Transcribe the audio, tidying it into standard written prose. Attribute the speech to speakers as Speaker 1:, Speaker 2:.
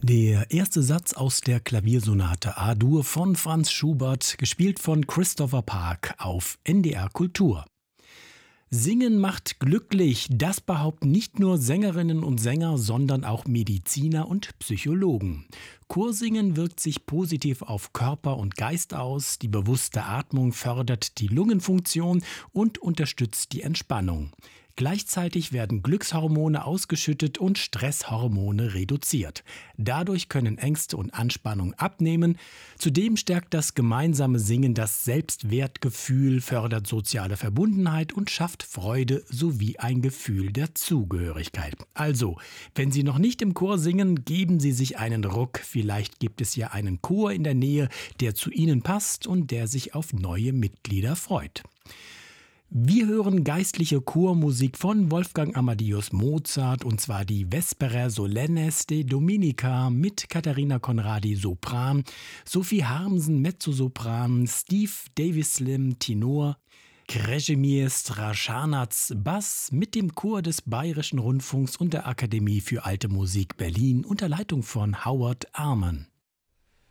Speaker 1: Der erste Satz aus der Klaviersonate A-Dur von Franz Schubert, gespielt von Christopher Park auf NDR Kultur. Singen macht glücklich, das behaupten nicht nur Sängerinnen und Sänger, sondern auch Mediziner und Psychologen. Chorsingen wirkt sich positiv auf Körper und Geist aus, die bewusste Atmung fördert die Lungenfunktion und unterstützt die Entspannung. Gleichzeitig werden Glückshormone ausgeschüttet und Stresshormone reduziert. Dadurch können Ängste und Anspannung abnehmen. Zudem stärkt das gemeinsame Singen das Selbstwertgefühl, fördert soziale Verbundenheit und schafft Freude sowie ein Gefühl der Zugehörigkeit. Also, wenn Sie noch nicht im Chor singen, geben Sie sich einen Ruck. Vielleicht gibt es ja einen Chor in der Nähe, der zu Ihnen passt und der sich auf neue Mitglieder freut. Wir hören geistliche Chormusik von Wolfgang Amadeus Mozart, und zwar die Vespera Solennes de Dominica mit Katharina Conradi Sopran, Sophie Harmsen Mezzosopran, Steve Davis-Slim Tenor, Krešimir Straschanac Bass mit dem Chor des Bayerischen Rundfunks und der Akademie für Alte Musik Berlin unter Leitung von Howard Arman.